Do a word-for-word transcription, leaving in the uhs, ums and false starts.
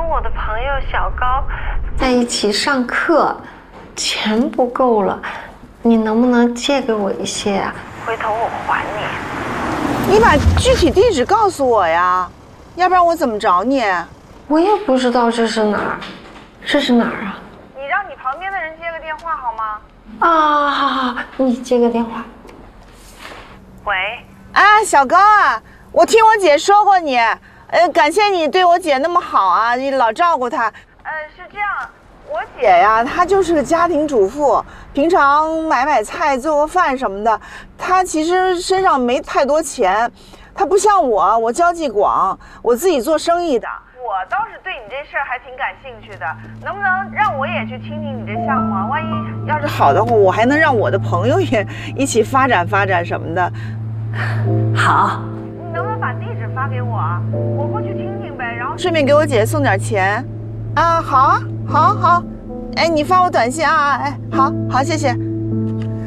我的朋友小高在一起上课，钱不够了，你能不能借给我一些啊？回头我还你。 你把具体地址告诉我呀，要不然我怎么找你？ 我也不知道这是哪儿，这是哪儿啊？ 你让你旁边的人接个电话好吗？ 啊，好好，你接个电话。 喂，啊，小高啊，我听我姐说过你，呃，感谢你对我姐那么好啊，你老照顾她。呃，是这样，我姐呀，她就是个家庭主妇，平常买买菜、做做饭什么的，她其实身上没太多钱，她不像我，我交际广，我自己做生意的。我倒是对你这事儿还挺感兴趣的，能不能让我也去听听你这项目啊？万一要是好的话，我还能让我的朋友也一起发展发展什么的。 好， 你能不能把地址发给我啊？我过去听听呗，然后顺便给我姐送点钱。啊，好啊，好，好，哎，你发我短信啊，哎，好好，谢谢。